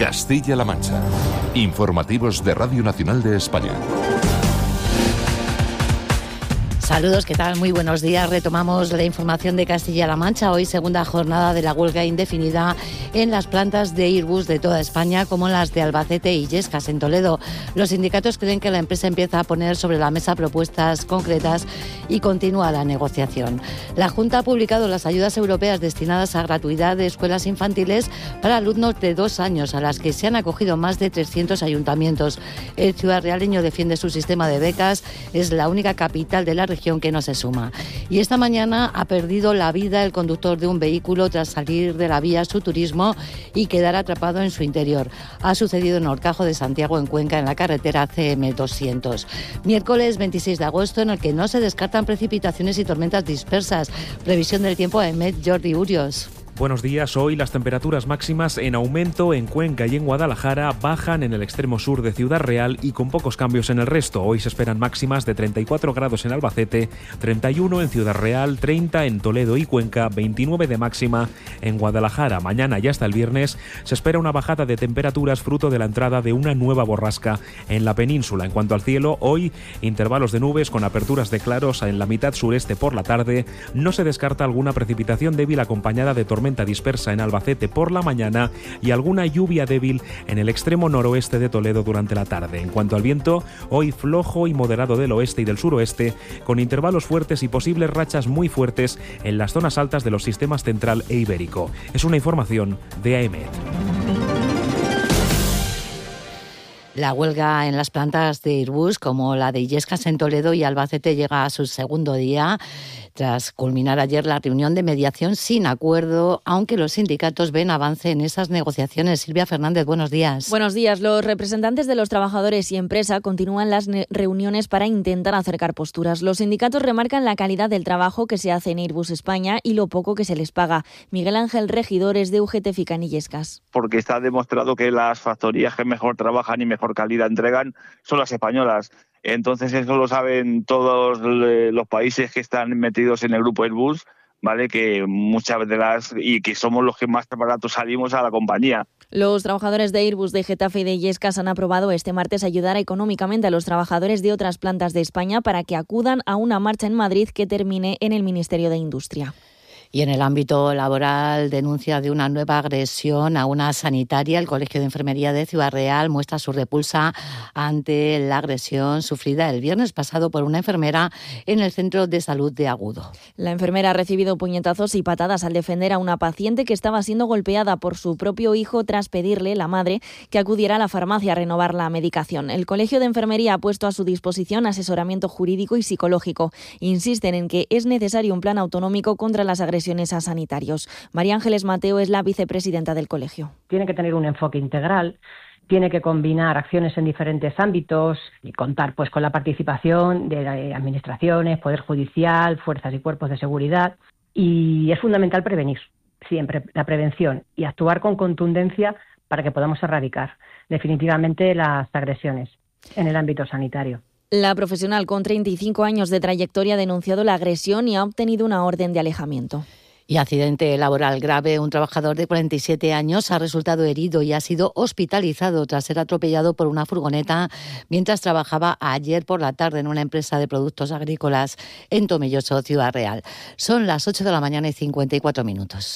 Castilla-La Mancha. Informativos de Radio Nacional de España. Saludos, ¿qué tal? Muy buenos días. Retomamos la información de Castilla-La Mancha. Hoy segunda jornada de la huelga indefinida en las plantas de Airbus de toda España, como las de Albacete y Illescas en Toledo. Los sindicatos creen que la empresa empieza a poner sobre la mesa propuestas concretas y continúa la negociación. La Junta ha publicado las ayudas europeas destinadas a gratuidad de escuelas infantiles para alumnos de 2 años, a las que se han acogido más de 300 ayuntamientos. El ciudadrealeño defiende su sistema de becas. Es la única capital de la región que no se suma. Y esta mañana ha perdido la vida el conductor de un vehículo tras salir de la vía su turismo y quedar atrapado en su interior. Ha sucedido en Horcajo de Santiago, en Cuenca, en la carretera CM200. Miércoles 26 de agosto, en el que no se descartan precipitaciones y tormentas dispersas. Previsión del tiempo de Met, Jordi Urios. Buenos días. Hoy las temperaturas máximas en aumento en Cuenca y en Guadalajara, bajan en el extremo sur de Ciudad Real y con pocos cambios en el resto. Hoy se esperan máximas de 34 grados en Albacete, 31 en Ciudad Real, 30 en Toledo y Cuenca, 29 de máxima en Guadalajara. Mañana y hasta el viernes se espera una bajada de temperaturas fruto de la entrada de una nueva borrasca en la península. En cuanto al cielo, hoy intervalos de nubes con aperturas de claros en la mitad sureste por la tarde. No se descarta alguna precipitación débil acompañada de tormenta dispersa en Albacete por la mañana y alguna lluvia débil en el extremo noroeste de Toledo durante la tarde. En cuanto al viento, hoy flojo y moderado del oeste y del suroeste, con intervalos fuertes y posibles rachas muy fuertes en las zonas altas de los sistemas central e ibérico. Es una información de AEMET. La huelga en las plantas de Airbus, como la de Illescas en Toledo y Albacete, llega a su segundo día, tras culminar ayer la reunión de mediación sin acuerdo, aunque los sindicatos ven avance en esas negociaciones. Silvia Fernández, buenos días. Buenos días. Los representantes de los trabajadores y empresa continúan las reuniones para intentar acercar posturas. Los sindicatos remarcan la calidad del trabajo que se hace en Airbus España y lo poco que se les paga. Miguel Ángel Regidor es de UGT Fican Illescas. Porque está demostrado que las factorías que mejor trabajan y mejor calidad entregan son las españolas. Entonces eso lo saben todos los países que están metidos en el grupo Airbus, ¿vale? Que muchas y que somos los que más baratos salimos a la compañía. Los trabajadores de Airbus de Getafe y de Illescas han aprobado este martes ayudar económicamente a los trabajadores de otras plantas de España para que acudan a una marcha en Madrid que termine en el Ministerio de Industria. Y en el ámbito laboral, denuncia de una nueva agresión a una sanitaria. El Colegio de Enfermería de Ciudad Real muestra su repulsa ante la agresión sufrida el viernes pasado por una enfermera en el Centro de Salud de Agudo. La enfermera ha recibido puñetazos y patadas al defender a una paciente que estaba siendo golpeada por su propio hijo tras pedirle, la madre, que acudiera a la farmacia a renovar la medicación. El Colegio de Enfermería ha puesto a su disposición asesoramiento jurídico y psicológico. Insisten en que es necesario un plan autonómico contra las agresiones a sanitarios. María Ángeles Mateo es la vicepresidenta del colegio. Tiene que tener un enfoque integral, tiene que combinar acciones en diferentes ámbitos y contar pues con la participación de administraciones, Poder Judicial, fuerzas y cuerpos de seguridad, y es fundamental prevenir, siempre la prevención, y actuar con contundencia para que podamos erradicar definitivamente las agresiones en el ámbito sanitario. La profesional con 35 años de trayectoria ha denunciado la agresión y ha obtenido una orden de alejamiento. Y accidente laboral grave. Un trabajador de 47 años ha resultado herido y ha sido hospitalizado tras ser atropellado por una furgoneta mientras trabajaba ayer por la tarde en una empresa de productos agrícolas en Tomelloso, Ciudad Real. Son las 8 de la mañana y 54 minutos.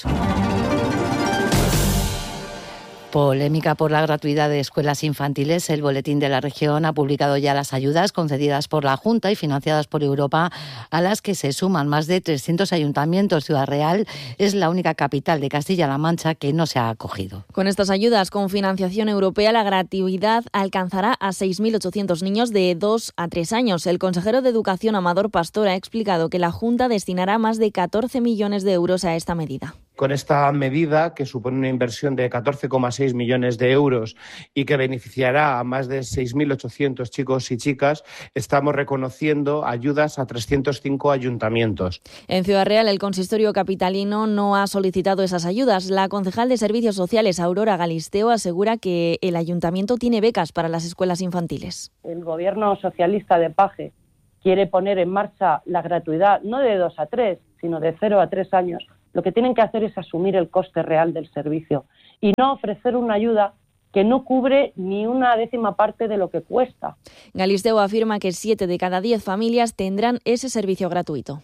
Polémica por la gratuidad de escuelas infantiles. El Boletín de la Región ha publicado ya las ayudas concedidas por la Junta y financiadas por Europa, a las que se suman más de 300 ayuntamientos. Ciudad Real es la única capital de Castilla-La Mancha que no se ha acogido. Con estas ayudas con financiación europea, la gratuidad alcanzará a 6.800 niños de 2 a 3 años. El consejero de Educación, Amador Pastor, ha explicado que la Junta destinará más de 14 millones de euros a esta medida. Con esta medida, que supone una inversión de 14,6 millones de euros y que beneficiará a más de 6.800 chicos y chicas, estamos reconociendo ayudas a 305 ayuntamientos. En Ciudad Real, el consistorio capitalino no ha solicitado esas ayudas. La concejal de Servicios Sociales, Aurora Galisteo, asegura que el ayuntamiento tiene becas para las escuelas infantiles. El gobierno socialista de Paje quiere poner en marcha la gratuidad, no de 2 a 3, sino de 0 a 3 años. Lo que tienen que hacer es asumir el coste real del servicio y no ofrecer una ayuda que no cubre ni una décima parte de lo que cuesta. Galisteo afirma que 7 de cada 10 familias tendrán ese servicio gratuito.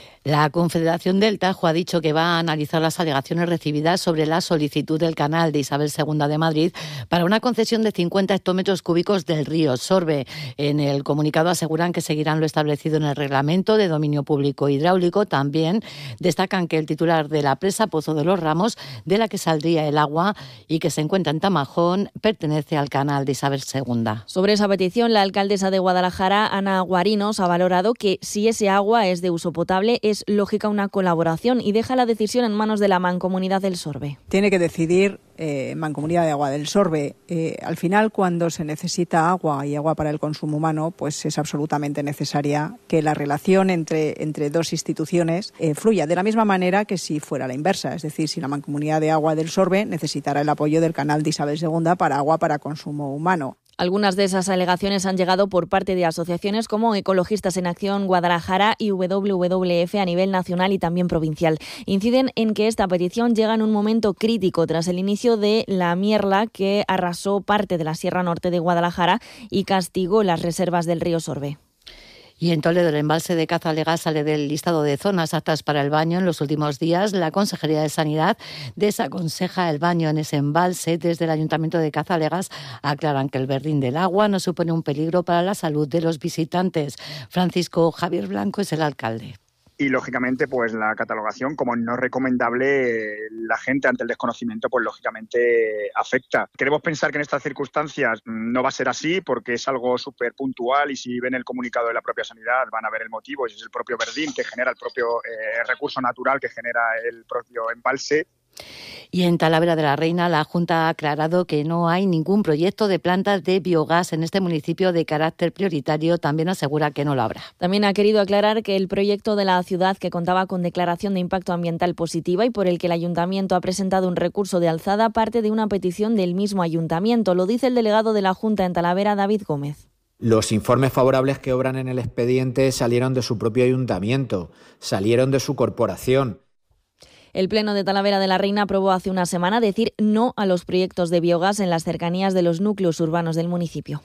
La Confederación del Tajo ha dicho que va a analizar las alegaciones recibidas sobre la solicitud del canal de Isabel II de Madrid para una concesión de 50 hectómetros cúbicos del río Sorbe. En el comunicado aseguran que seguirán lo establecido en el Reglamento de Dominio Público Hidráulico. También destacan que el titular de la presa Pozo de los Ramos, de la que saldría el agua y que se encuentra en Tamajón, pertenece al canal de Isabel II. Sobre esa petición, la alcaldesa de Guadalajara, Ana Guarinos, ha valorado que si ese agua es de uso potable, es lógica una colaboración y deja la decisión en manos de la Mancomunidad del Sorbe. Tiene que decidir Mancomunidad de Agua del Sorbe. Al final, cuando se necesita agua y agua para el consumo humano, pues es absolutamente necesaria que la relación entre dos instituciones fluya de la misma manera que si fuera la inversa. Es decir, si la Mancomunidad de Agua del Sorbe necesitara el apoyo del canal de Isabel II para agua para consumo humano. Algunas de esas alegaciones han llegado por parte de asociaciones como Ecologistas en Acción Guadalajara y WWF a nivel nacional y también provincial. Inciden en que esta petición llega en un momento crítico tras el inicio de la Mierla, que arrasó parte de la Sierra Norte de Guadalajara y castigó las reservas del río Sorbe. Y en Toledo, el embalse de Cazalegás sale del listado de zonas aptas para el baño en los últimos días. La Consejería de Sanidad desaconseja el baño en ese embalse. Desde el Ayuntamiento de Cazalegás aclaran que el verdín del agua no supone un peligro para la salud de los visitantes. Francisco Javier Blanco es el alcalde. Y, lógicamente, pues la catalogación como no recomendable, la gente ante el desconocimiento, pues lógicamente afecta. Queremos pensar que en estas circunstancias no va a ser así porque es algo súper puntual y si ven el comunicado de la propia sanidad van a ver el motivo, y es el propio verdín que genera el propio recurso natural que genera el propio embalse. Y en Talavera de la Reina, la Junta ha aclarado que no hay ningún proyecto de plantas de biogás en este municipio de carácter prioritario. También asegura que no lo habrá. También ha querido aclarar que el proyecto de la ciudad, que contaba con declaración de impacto ambiental positiva y por el que el Ayuntamiento ha presentado un recurso de alzada, parte de una petición del mismo Ayuntamiento. Lo dice el delegado de la Junta en Talavera, David Gómez. Los informes favorables que obran en el expediente salieron de su propio ayuntamiento, salieron de su corporación. El Pleno de Talavera de la Reina aprobó hace una semana decir no a los proyectos de biogás en las cercanías de los núcleos urbanos del municipio.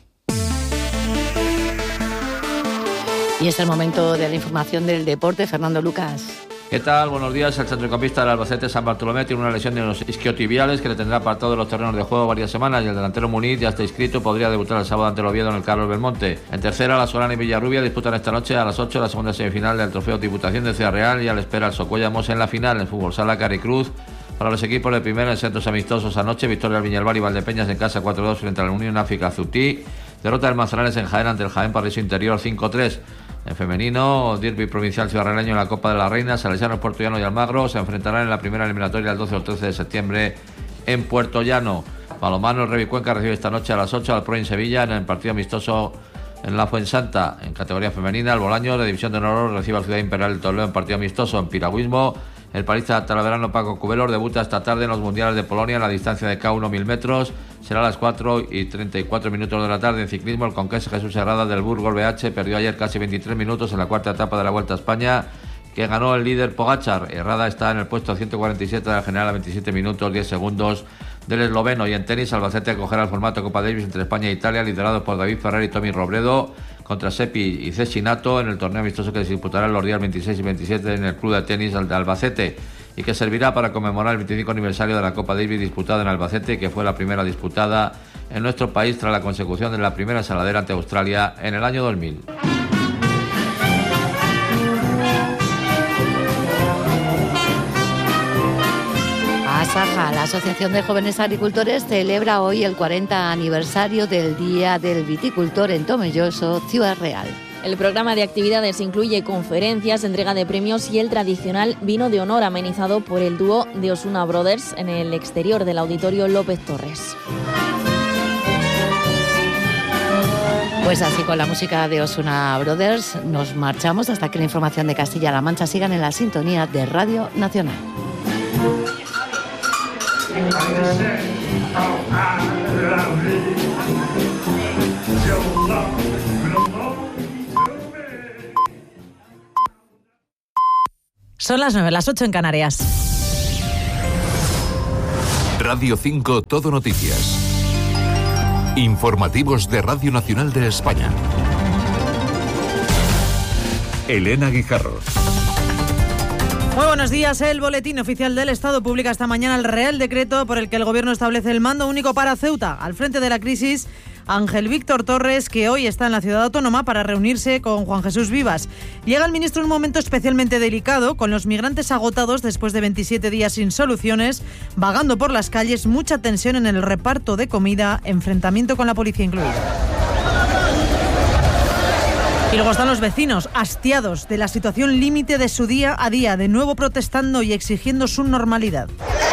Y es el momento de la información del deporte. Fernando Lucas. ¿Qué tal? Buenos días. El centrocampista del Albacete, San Bartolomé, tiene una lesión de los isquiotibiales que le tendrá apartado de los terrenos de juego varias semanas, y el delantero Muniz ya está inscrito, podría debutar el sábado ante el Oviedo en el Carlos Belmonte. En tercera, la Solana y Villarrubia disputan esta noche a las 8 la segunda semifinal del Trofeo Diputación de Ciudad Real, y al espera el Socuellamos en la final. En fútbol sala, Caricruz para los equipos de primera en centros amistosos anoche. Victoria al Viñalbal y Valdepeñas en casa 4-2 frente a la Unión África Zutí. Derrota del Manzanares en Jaén ante el Jaén Paraíso Interior 5-3. En femenino, derbi provincial ciudadrealeño en la Copa de la Reina. Salesianos, Puerto Llano y Almagro se enfrentarán en la primera eliminatoria el 12 o 13 de septiembre en Puerto Llano. Balonmano, el Revi Cuenca recibe esta noche a las 8 al Pro en Sevilla en el partido amistoso en la Fuensanta. En categoría femenina, el Bolaño de División de Honor recibe al Ciudad Imperial del Toledo en partido amistoso. En piragüismo, el palista talaverano Paco Cubelos debuta esta tarde en los Mundiales de Polonia en la distancia de K1 1000 metros. Será a las 4:34 de la tarde. En ciclismo, el conquense Jesús Herrada del Burgos BH perdió ayer casi 23 minutos en la cuarta etapa de la Vuelta a España, que ganó el líder Pogačar. Herrada está en el puesto 147 de la general a 27 minutos 10 segundos del esloveno. Y en tenis, Albacete acogerá el formato Copa Davis entre España e Italia, liderados por David Ferrer y Tommy Robredo, contra Seppi y Cecchinato en el torneo amistoso que se disputará los días 26 y 27 en el Club de Tenis de Albacete, y que servirá para conmemorar el 25 aniversario de la Copa Davis disputada en Albacete, que fue la primera disputada en nuestro país tras la consecución de la primera saladera ante Australia en el año 2000. Asaja, la Asociación de Jóvenes Agricultores, celebra hoy el 40 aniversario del Día del Viticultor en Tomelloso, Ciudad Real. El programa de actividades incluye conferencias, entrega de premios y el tradicional vino de honor amenizado por el dúo de Osuna Brothers en el exterior del Auditorio López Torres. Pues así, con la música de Osuna Brothers nos marchamos hasta que la información de Castilla-La Mancha sigan en la sintonía de Radio Nacional. Son las 9, las 8 en Canarias. Radio 5, Todo Noticias. Informativos de Radio Nacional de España. Elena Guijarro. Muy buenos días. El Boletín Oficial del Estado publica esta mañana el Real Decreto por el que el Gobierno establece el mando único para Ceuta. Al frente de la crisis, Ángel Víctor Torres, que hoy está en la ciudad autónoma para reunirse con Juan Jesús Vivas. Llega el ministro en un momento especialmente delicado, con los migrantes agotados después de 27 días sin soluciones, vagando por las calles, mucha tensión en el reparto de comida, enfrentamiento con la policía incluida. Y luego están los vecinos, hastiados de la situación límite de su día a día, de nuevo protestando y exigiendo su normalidad.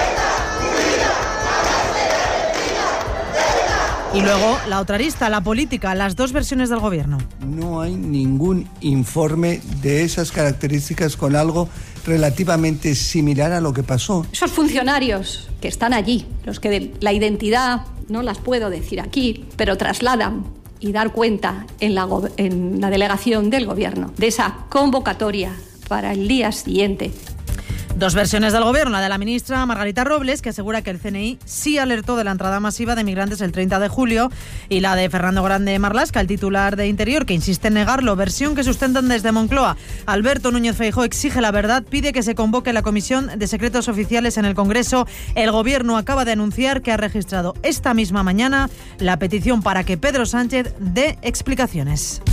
Y luego la otra arista, la política, las dos versiones del Gobierno. No hay ningún informe de esas características con algo relativamente similar a lo que pasó. Esos funcionarios que están allí, los que la identidad no las puedo decir aquí, pero trasladan y dar cuenta en la delegación del Gobierno de esa convocatoria para el día siguiente. Dos versiones del Gobierno, la de la ministra Margarita Robles, que asegura que el CNI sí alertó de la entrada masiva de migrantes el 30 de julio, y la de Fernando Grande Marlaska, el titular de Interior, que insiste en negarlo, versión que sustentan desde Moncloa. Alberto Núñez Feijóo exige la verdad, pide que se convoque la Comisión de Secretos Oficiales en el Congreso. El Gobierno acaba de anunciar que ha registrado esta misma mañana la petición para que Pedro Sánchez dé explicaciones.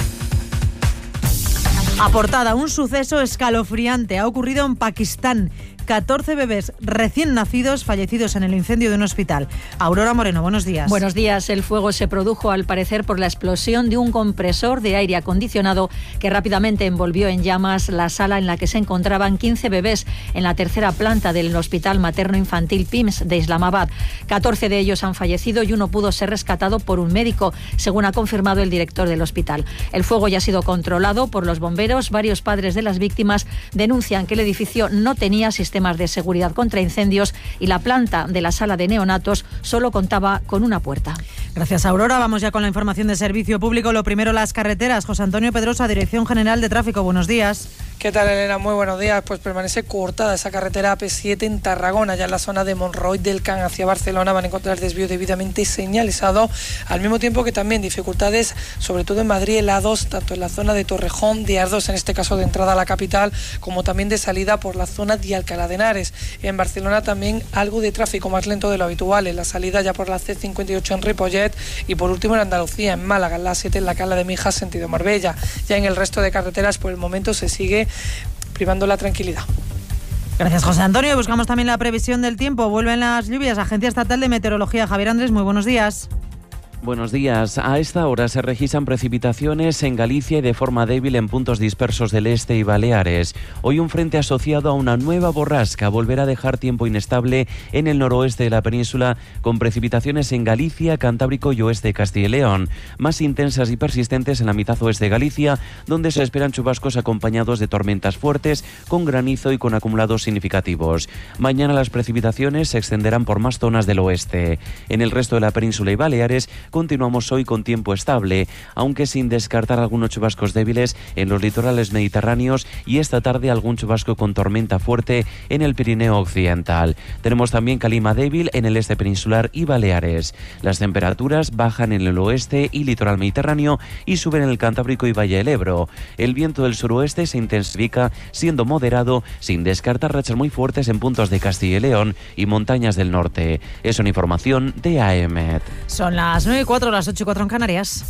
A portada, un suceso escalofriante ha ocurrido en Pakistán. 14 bebés recién nacidos fallecidos en el incendio de un hospital. Aurora Moreno, buenos días. Buenos días. El fuego se produjo al parecer por la explosión de un compresor de aire acondicionado que rápidamente envolvió en llamas la sala en la que se encontraban 15 bebés en la tercera planta del Hospital Materno Infantil PIMS de Islamabad. 14 de ellos han fallecido y uno pudo ser rescatado por un médico, según ha confirmado el director del hospital. El fuego ya ha sido controlado por los bomberos. Varios padres de las víctimas denuncian que el edificio no tenía sistemas de seguridad contra incendios y la planta de la sala de neonatos solo contaba con una puerta. Gracias, Aurora. Vamos ya con la información de servicio público. Lo primero, las carreteras. José Antonio Pedrosa, Dirección General de Tráfico. Buenos días. ¿Qué tal, Elena? Muy buenos días. Pues permanece cortada esa carretera AP7 en Tarragona. Ya en la zona de Monroy del Can hacia Barcelona van a encontrar desvío debidamente señalizado, al mismo tiempo que también dificultades, sobre todo en Madrid, en la A2, tanto en la zona de Torrejón, de Ardos, en este caso de entrada a la capital, como también de salida por la zona de Alcalá de Henares. En Barcelona también algo de tráfico más lento de lo habitual, en la salida ya por la C58 en Ripollet y por último en Andalucía, en Málaga, en la A7 en la Cala de Mijas, sentido Marbella. Ya en el resto de carreteras por el momento se sigue privando la tranquilidad. Gracias, José Antonio. Buscamos también la previsión del tiempo. Vuelven las lluvias. Agencia Estatal de Meteorología. Javier Andrés, muy buenos días. Buenos días. A esta hora se registran precipitaciones en Galicia y de forma débil en puntos dispersos del este y Baleares. Hoy un frente asociado a una nueva borrasca volverá a dejar tiempo inestable en el noroeste de la península, con precipitaciones en Galicia, Cantábrico y oeste de Castilla y León, más intensas y persistentes en la mitad oeste de Galicia, donde se esperan chubascos acompañados de tormentas fuertes, con granizo y con acumulados significativos. Mañana las precipitaciones se extenderán por más zonas del oeste. En el resto de la península y Baleares continuamos hoy con tiempo estable, aunque sin descartar algunos chubascos débiles en los litorales mediterráneos y esta tarde algún chubasco con tormenta fuerte en el Pirineo occidental. Tenemos también calima débil en el este peninsular y Baleares. Las temperaturas bajan en el oeste y litoral mediterráneo y suben en el Cantábrico y Valle del Ebro. El viento del suroeste se intensifica, siendo moderado, sin descartar rachas muy fuertes en puntos de Castilla y León y montañas del norte. Es una información de AEMET. Son las 9:04, las 8:04 en Canarias.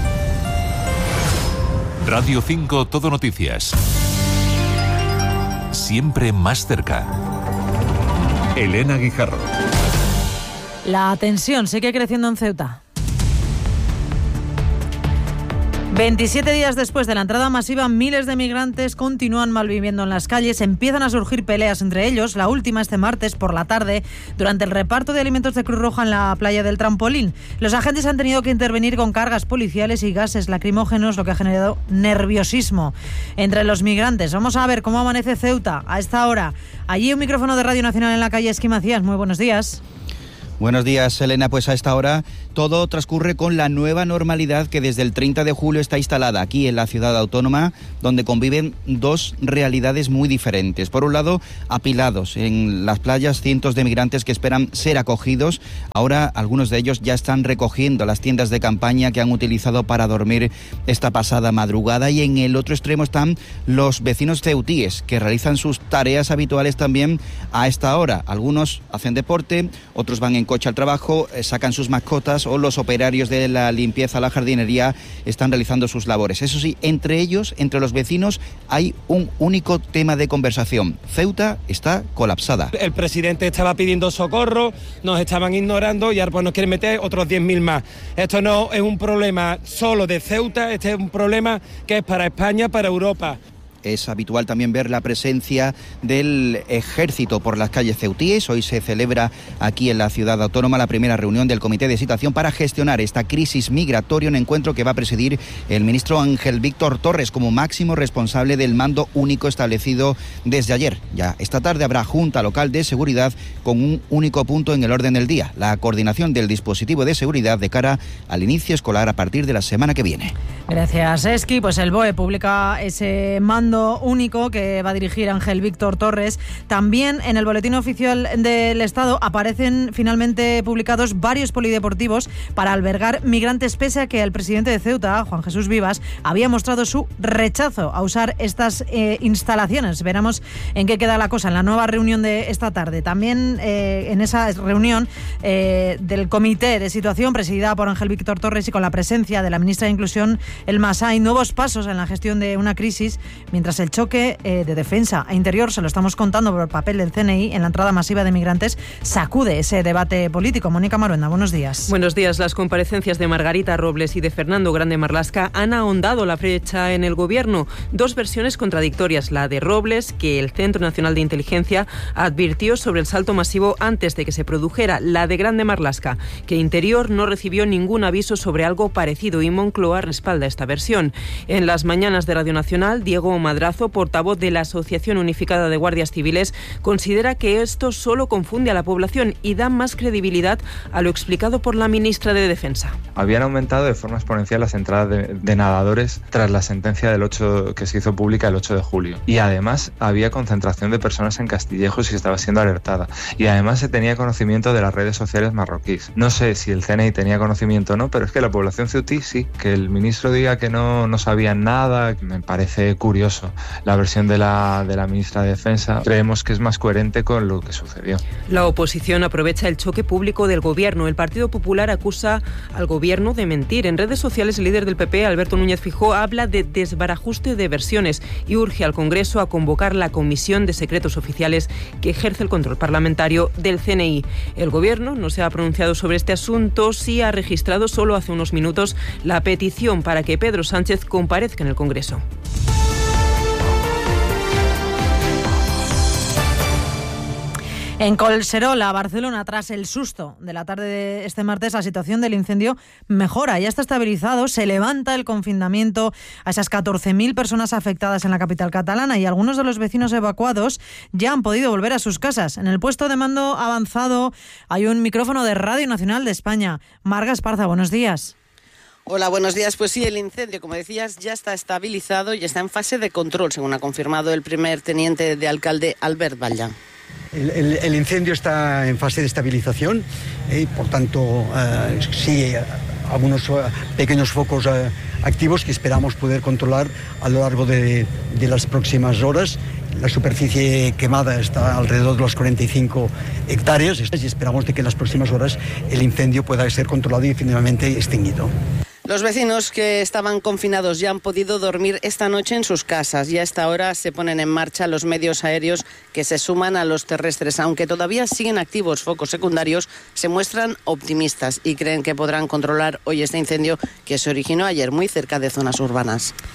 Radio 5 Todo Noticias. Siempre más cerca. Elena Guijarro. La tensión sigue creciendo en Ceuta. 27 días después de la entrada masiva, miles de migrantes continúan malviviendo en las calles. Empiezan a surgir peleas entre ellos, la última este martes por la tarde, durante el reparto de alimentos de Cruz Roja en la playa del Trampolín. Los agentes han tenido que intervenir con cargas policiales y gases lacrimógenos, lo que ha generado nerviosismo entre los migrantes. Vamos a ver cómo amanece Ceuta a esta hora. Allí un micrófono de Radio Nacional en la calle Esquí Macías. Muy buenos días. Buenos días, Elena. Pues a esta hora todo transcurre con la nueva normalidad que desde el 30 de julio está instalada aquí en la ciudad autónoma, donde conviven dos realidades muy diferentes. Por un lado, apilados en las playas cientos de migrantes que esperan ser acogidos. Ahora algunos de ellos ya están recogiendo las tiendas de campaña que han utilizado para dormir esta pasada madrugada. Y en el otro extremo están los vecinos ceutíes, que realizan sus tareas habituales también a esta hora. Algunos hacen deporte, otros van en coche al trabajo, sacan sus mascotas, o los operarios de la limpieza, la jardinería, están realizando sus labores. Eso sí, entre ellos, entre los vecinos, hay un único tema de conversación. Ceuta está colapsada. El presidente estaba pidiendo socorro, nos estaban ignorando y ahora pues nos quieren meter otros 10.000 más. Esto no es un problema solo de Ceuta, este es un problema que es para España, para Europa. Es habitual también ver la presencia del ejército por las calles ceutíes. Hoy se celebra aquí en la ciudad autónoma la primera reunión del Comité de Situación para gestionar esta crisis migratoria, un encuentro que va a presidir el ministro Ángel Víctor Torres como máximo responsable del mando único establecido desde ayer. Ya esta tarde habrá Junta Local de Seguridad con un único punto en el orden del día: la coordinación del dispositivo de seguridad de cara al inicio escolar a partir de la semana que viene. Gracias, Esqui. Pues el BOE publica ese mando único que va a dirigir Ángel Víctor Torres. También en el Boletín Oficial del Estado aparecen finalmente publicados varios polideportivos para albergar migrantes, pese a que el presidente de Ceuta, Juan Jesús Vivas, había mostrado su rechazo a usar estas instalaciones. Veremos en qué queda la cosa en la nueva reunión de esta tarde. También en esa reunión del Comité de Situación presidida por Ángel Víctor Torres y con la presencia de la ministra de Inclusión, Elma hay nuevos pasos en la gestión de una crisis, mientras el choque de defensa e interior, se lo estamos contando por el papel del CNI en la entrada masiva de migrantes, sacude ese debate político. Mónica Maruenda, buenos días. Buenos días. Las comparecencias de Margarita Robles y de Fernando Grande Marlaska han ahondado la brecha en el gobierno. Dos versiones contradictorias. La de Robles, que el Centro Nacional de Inteligencia advirtió sobre el salto masivo antes de que se produjera. La de Grande Marlaska, que Interior no recibió ningún aviso sobre algo parecido, y Moncloa respalda esta versión. En las mañanas de Radio Nacional, Diego Madrazo, portavoz de la Asociación Unificada de Guardias Civiles, considera que esto solo confunde a la población y da más credibilidad a lo explicado por la ministra de Defensa. Habían aumentado de forma exponencial las entradas de nadadores tras la sentencia del 8 que se hizo pública el 8 de julio. Y además había concentración de personas en Castillejos y estaba siendo alertada. Y además se tenía conocimiento de las redes sociales marroquíes. No sé si el CNI tenía conocimiento o no, pero es que la población ceutí sí. Que el ministro diga que no sabían nada, me parece curioso. La versión de la ministra de Defensa creemos que es más coherente con lo que sucedió. La oposición aprovecha el choque público del gobierno. El Partido Popular acusa al gobierno de mentir. En redes sociales, el líder del PP, Alberto Núñez Feijóo, habla de desbarajuste de versiones y urge al Congreso a convocar la Comisión de Secretos Oficiales que ejerce el control parlamentario del CNI. El gobierno no se ha pronunciado sobre este asunto, sí ha registrado solo hace unos minutos la petición para que Pedro Sánchez comparezca en el Congreso. En Collserola, Barcelona, tras el susto de la tarde de este martes, la situación del incendio mejora, ya está estabilizado, se levanta el confinamiento a esas 14.000 personas afectadas en la capital catalana y algunos de los vecinos evacuados ya han podido volver a sus casas. En el puesto de mando avanzado hay un micrófono de Radio Nacional de España. Marga Esparza, buenos días. Hola, buenos días. Pues sí, el incendio, como decías, ya está estabilizado y está en fase de control, según ha confirmado el primer teniente de alcalde, Albert Batlle. El incendio está en fase de estabilización y, por tanto, sigue algunos pequeños focos activos que esperamos poder controlar a lo largo de las próximas horas. La superficie quemada está alrededor de los 45 hectáreas y esperamos de que en las próximas horas el incendio pueda ser controlado y definitivamente extinguido. Los vecinos que estaban confinados ya han podido dormir esta noche en sus casas y a esta hora se ponen en marcha los medios aéreos que se suman a los terrestres. Aunque todavía siguen activos focos secundarios, se muestran optimistas y creen que podrán controlar hoy este incendio que se originó ayer muy cerca de zonas urbanas.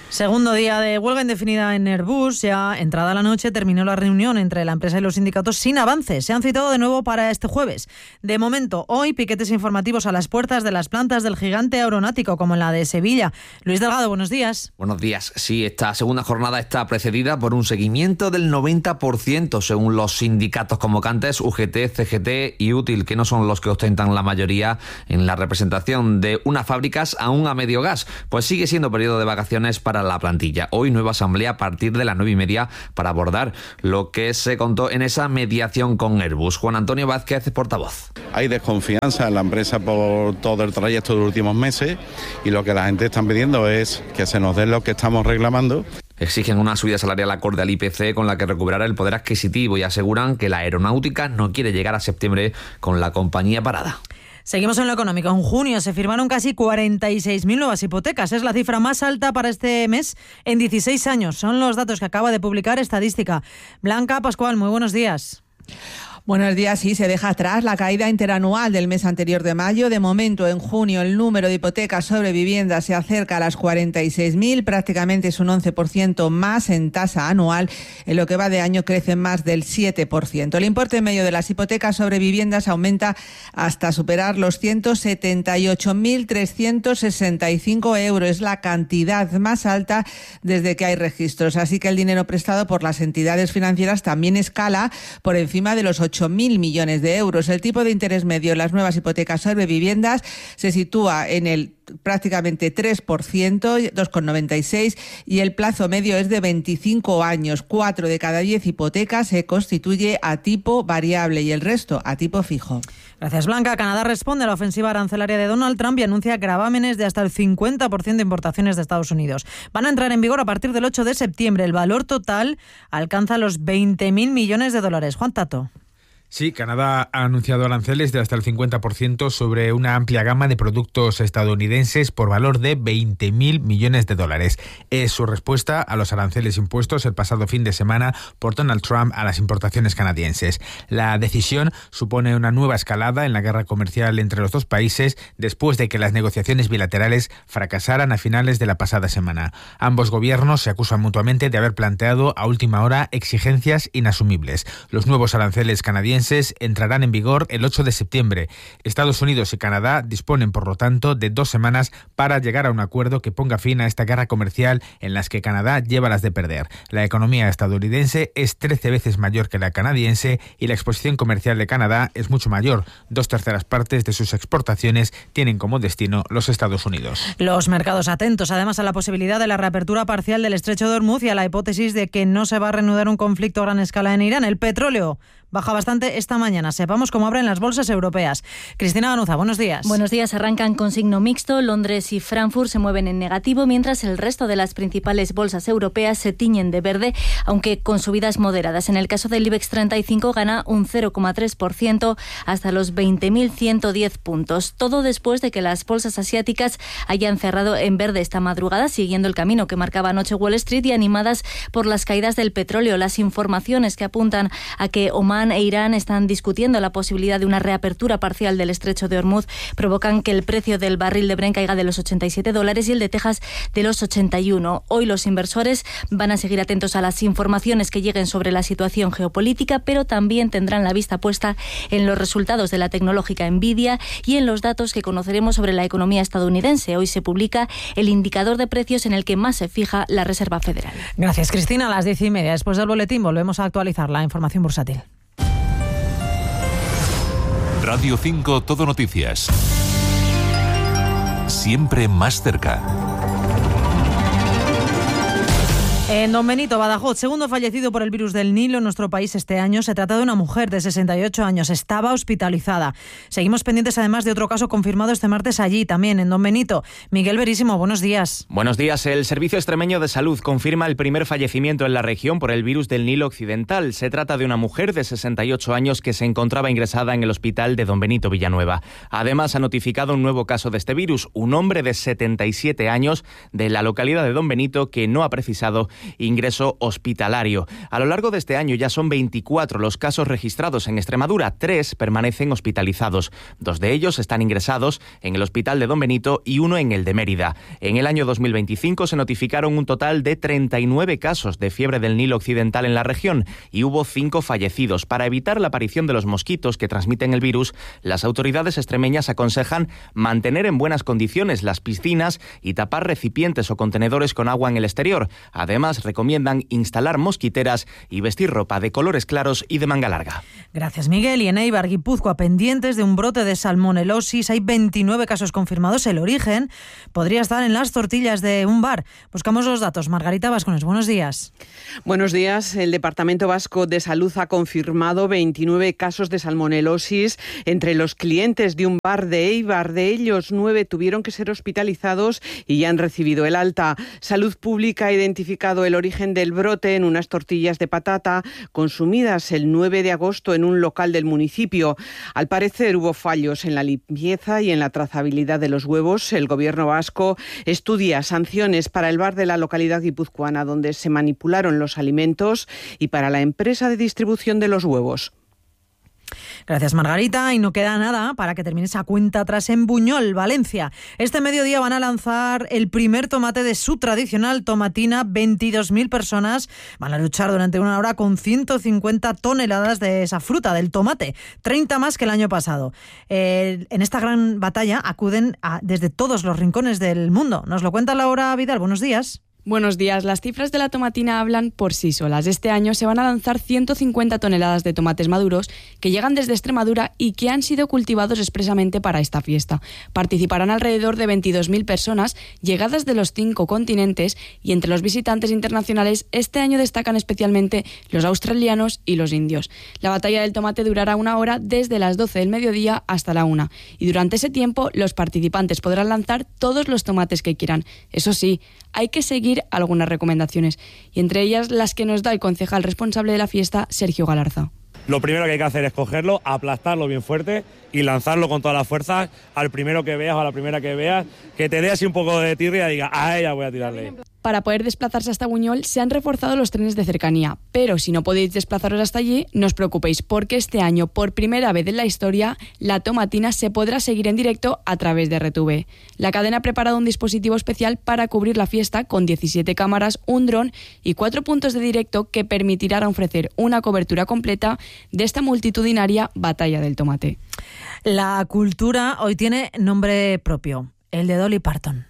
Segundo día de huelga indefinida en Airbus. Ya entrada la noche terminó la reunión entre la empresa y los sindicatos sin avances. Se han citado de nuevo para este jueves. De momento, hoy piquetes informativos a las puertas de las plantas del gigante aeronáutico, como en la de Sevilla. Luis Delgado, buenos días. Buenos días. Sí, esta segunda jornada está precedida por un seguimiento del 90% según los sindicatos convocantes UGT, CGT y Útil, que no son los que ostentan la mayoría en la representación de unas fábricas aún a medio gas. Pues sigue siendo periodo de vacaciones para la plantilla. Hoy nueva asamblea a partir de las 9:30 para abordar lo que se contó en esa mediación con Airbus. Juan Antonio Vázquez, portavoz. Hay desconfianza en la empresa por todo el trayecto de los últimos meses y lo que la gente está pidiendo es que se nos dé lo que estamos reclamando. Exigen una subida salarial acorde al IPC con la que recuperará el poder adquisitivo y aseguran que la aeronáutica no quiere llegar a septiembre con la compañía parada. Seguimos en lo económico. En junio se firmaron casi 46.000 nuevas hipotecas. Es la cifra más alta para este mes en 16 años. Son los datos que acaba de publicar Estadística. Blanca Pascual, muy buenos días. Buenos días. Sí, se deja atrás la caída interanual del mes anterior de mayo. De momento, en junio, el número de hipotecas sobre vivienda se acerca a las 46.000, prácticamente es un 11% más en tasa anual. En lo que va de año crece más del 7%. El importe medio de las hipotecas sobre viviendas aumenta hasta superar los 178.365 euros. Es la cantidad más alta desde que hay registros. Así que el dinero prestado por las entidades financieras también escala por encima de los 8.000 millones de euros. El tipo de interés medio en las nuevas hipotecas sobre viviendas se sitúa en el prácticamente 3%, 2,96, y el plazo medio es de 25 años. 4 de cada 10 hipotecas se constituye a tipo variable y el resto a tipo fijo. Gracias, Blanca. Canadá responde a la ofensiva arancelaria de Donald Trump y anuncia gravámenes de hasta el 50% de importaciones de Estados Unidos. Van a entrar en vigor a partir del 8 de septiembre. El valor total alcanza los 20.000 millones de dólares. Juan Tato. Sí, Canadá ha anunciado aranceles de hasta el 50% sobre una amplia gama de productos estadounidenses por valor de 20.000 millones de dólares. Es su respuesta a los aranceles impuestos el pasado fin de semana por Donald Trump a las importaciones canadienses. La decisión supone una nueva escalada en la guerra comercial entre los dos países después de que las negociaciones bilaterales fracasaran a finales de la pasada semana. Ambos gobiernos se acusan mutuamente de haber planteado a última hora exigencias inasumibles. Los nuevos aranceles canadienses entrarán en vigor el 8 de septiembre. Estados Unidos y Canadá disponen, por lo tanto, de 2 semanas para llegar a un acuerdo que ponga fin a esta guerra comercial en las que Canadá lleva las de perder. La economía estadounidense es 13 veces mayor que la canadiense y la exposición comercial de Canadá es mucho mayor. 2/3 partes de sus exportaciones tienen como destino los Estados Unidos. Los mercados atentos, además, a la posibilidad de la reapertura parcial del Estrecho de Hormuz y a la hipótesis de que no se va a reanudar un conflicto a gran escala en Irán. El petróleo baja bastante esta mañana. Sepamos cómo abren las bolsas europeas. Cristina Ganuza, buenos días. Buenos días. Arrancan con signo mixto. Londres y Frankfurt se mueven en negativo, mientras el resto de las principales bolsas europeas se tiñen de verde, aunque con subidas moderadas. En el caso del IBEX 35 gana un 0,3% hasta los 20.110 puntos. Todo después de que las bolsas asiáticas hayan cerrado en verde esta madrugada, siguiendo el camino que marcaba anoche Wall Street y animadas por las caídas del petróleo. Las informaciones que apuntan a que Omán e Irán están discutiendo la posibilidad de una reapertura parcial del Estrecho de Hormuz provocan que el precio del barril de Brent caiga de los $87 y el de Texas de los 81. Hoy los inversores van a seguir atentos a las informaciones que lleguen sobre la situación geopolítica, pero también tendrán la vista puesta en los resultados de la tecnológica Nvidia y en los datos que conoceremos sobre la economía estadounidense. Hoy se publica el indicador de precios en el que más se fija la Reserva Federal. Gracias, Cristina. A las 10:30, después del boletín, volvemos a actualizar la información bursátil. Radio 5 Todo Noticias. Siempre más cerca. En Don Benito, Badajoz, segundo fallecido por el virus del Nilo en nuestro país este año. Se trata de una mujer de 68 años. Estaba hospitalizada. Seguimos pendientes además de otro caso confirmado este martes allí, también en Don Benito. Miguel Verísimo, buenos días. Buenos días. El Servicio Extremeño de Salud confirma el primer fallecimiento en la región por el virus del Nilo Occidental. Se trata de una mujer de 68 años que se encontraba ingresada en el hospital de Don Benito Villanueva. Además, ha notificado un nuevo caso de este virus, un hombre de 77 años de la localidad de Don Benito que no ha precisado ingreso hospitalario. A lo largo de este año ya son 24 los casos registrados en Extremadura, 3 permanecen hospitalizados. 2 de ellos están ingresados en el hospital de Don Benito y 1 en el de Mérida. En el año 2025 se notificaron un total de 39 casos de fiebre del Nilo Occidental en la región y hubo 5 fallecidos. Para evitar la aparición de los mosquitos que transmiten el virus, las autoridades extremeñas aconsejan mantener en buenas condiciones las piscinas y tapar recipientes o contenedores con agua en el exterior. Además, recomiendan instalar mosquiteras y vestir ropa de colores claros y de manga larga. Gracias, Miguel. Y en Eibar, Guipúzcoa, pendientes de un brote de salmonelosis. Hay 29 casos confirmados. El origen podría estar en las tortillas de un bar. Buscamos los datos. Margarita Vascones, buenos días. Buenos días. El Departamento Vasco de Salud ha confirmado 29 casos de salmonelosis entre los clientes de un bar de Eibar. De ellos, 9 tuvieron que ser hospitalizados y ya han recibido el alta. Salud Pública ha identificado el origen del brote en unas tortillas de patata consumidas el 9 de agosto en un local del municipio. Al parecer hubo fallos en la limpieza y en la trazabilidad de los huevos. El Gobierno vasco estudia sanciones para el bar de la localidad guipuzcoana donde se manipularon los alimentos y para la empresa de distribución de los huevos. Gracias, Margarita. Y no queda nada para que termine esa cuenta atrás en Buñol, Valencia. Este mediodía van a lanzar el primer tomate de su tradicional tomatina. 22.000 personas van a luchar durante una hora con 150 toneladas de esa fruta, del tomate, 30 más que el año pasado. En esta gran batalla acuden desde todos los rincones del mundo. Nos lo cuenta Laura Vidal. Buenos días. Buenos días. Las cifras de la tomatina hablan por sí solas. Este año se van a lanzar 150 toneladas de tomates maduros que llegan desde Extremadura y que han sido cultivados expresamente para esta fiesta. Participarán alrededor de 22.000 personas llegadas de los 5 continentes y entre los visitantes internacionales este año destacan especialmente los australianos y los indios. La batalla del tomate durará una hora desde las 12 del mediodía hasta la 1 y durante ese tiempo los participantes podrán lanzar todos los tomates que quieran. Eso sí, hay que seguir algunas recomendaciones y entre ellas las que nos da el concejal responsable de la fiesta, Sergio Galarza. Lo primero que hay que hacer es cogerlo, aplastarlo bien fuerte y lanzarlo con todas las fuerzas al primero que veas o a la primera que veas, que te dé así un poco de tirria y diga, a ella voy a tirarle. Para poder desplazarse hasta Buñol se han reforzado los trenes de cercanía, pero si no podéis desplazaros hasta allí, no os preocupéis porque este año, por primera vez en la historia, la tomatina se podrá seguir en directo a través de RTV. La cadena ha preparado un dispositivo especial para cubrir la fiesta con 17 cámaras, un dron y 4 puntos de directo que permitirán ofrecer una cobertura completa de esta multitudinaria batalla del tomate. La cultura hoy tiene nombre propio, el de Dolly Parton.